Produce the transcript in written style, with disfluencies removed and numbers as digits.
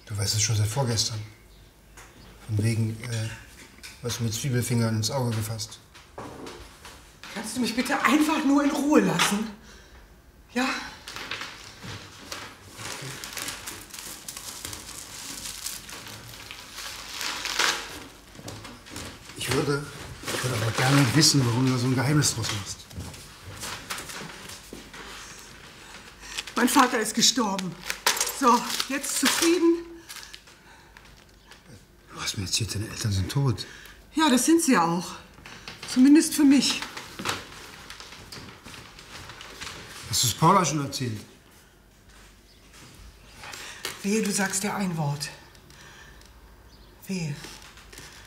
Du weißt es schon seit vorgestern. Von wegen, was mit Zwiebelfingern ins Auge gefasst. Kannst du mich bitte einfach nur in Ruhe lassen? Ja? Ich würde aber gerne wissen, warum du da so ein Geheimnis draus machst. Mein Vater ist gestorben. So, jetzt zufrieden? Du hast mir erzählt, deine Eltern sind tot. Ja, das sind sie auch. Zumindest für mich. Hast du es Paula schon erzählt? Wehe, du sagst dir ein Wort. Wehe.